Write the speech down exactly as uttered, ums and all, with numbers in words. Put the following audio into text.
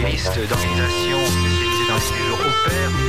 spécialiste d'organisation, spécialisé dans les séjours au pair.